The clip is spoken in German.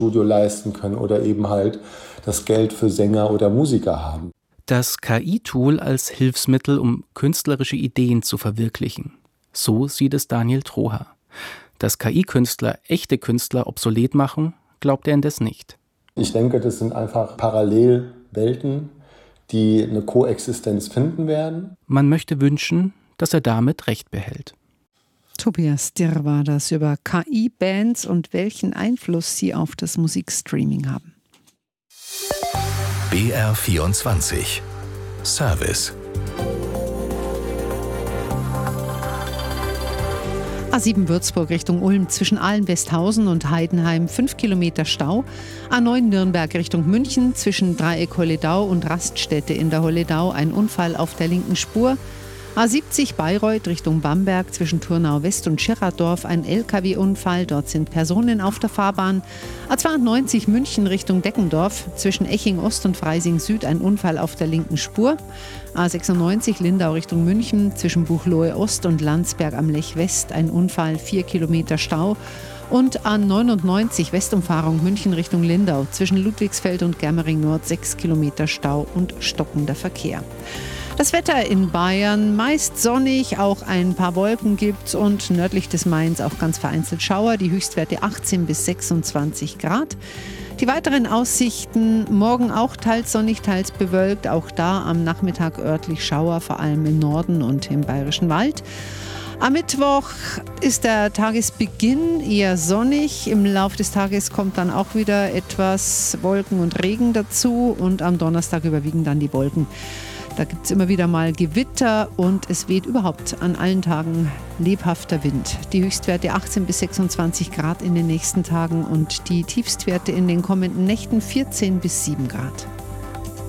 Studio leisten können oder eben halt das Geld für Sänger oder Musiker haben. Das KI-Tool als Hilfsmittel, um künstlerische Ideen zu verwirklichen. So sieht es Daniel Troha. Dass KI-Künstler echte Künstler obsolet machen, glaubt er indes nicht. Ich denke, das sind einfach Parallelwelten, die eine Koexistenz finden werden. Man möchte wünschen, dass er damit Recht behält. Tobias Dirr war das über KI-Bands und welchen Einfluss sie auf das Musikstreaming haben. BR24 Service. A7 Würzburg Richtung Ulm zwischen Ahlen-Westhausen und Heidenheim 5 Kilometer Stau. A9 Nürnberg Richtung München zwischen Dreieck Holledau und Raststätte in der Holledau ein Unfall auf der linken Spur. A70 Bayreuth Richtung Bamberg zwischen Turnau West und Schirradorf ein LKW-Unfall. Dort sind Personen auf der Fahrbahn. A92 München Richtung Deckendorf zwischen Eching Ost und Freising Süd ein Unfall auf der linken Spur. A96 Lindau Richtung München zwischen Buchloe Ost und Landsberg am Lech West ein Unfall, 4 Kilometer Stau. Und A99 Westumfahrung München Richtung Lindau zwischen Ludwigsfeld und Germering Nord 6 Kilometer Stau und stockender Verkehr. Das Wetter in Bayern meist sonnig, auch ein paar Wolken gibt's und nördlich des Mains auch ganz vereinzelt Schauer, die Höchstwerte 18 bis 26 Grad. Die weiteren Aussichten, morgen auch teils sonnig, teils bewölkt, auch da am Nachmittag örtlich Schauer, vor allem im Norden und im Bayerischen Wald. Am Mittwoch ist der Tagesbeginn eher sonnig. Im Laufe des Tages kommt dann auch wieder etwas Wolken und Regen dazu und am Donnerstag überwiegen dann die Wolken. Da gibt es immer wieder mal Gewitter und es weht überhaupt an allen Tagen lebhafter Wind. Die Höchstwerte 18 bis 26 Grad in den nächsten Tagen und die Tiefstwerte in den kommenden Nächten 14 bis 7 Grad.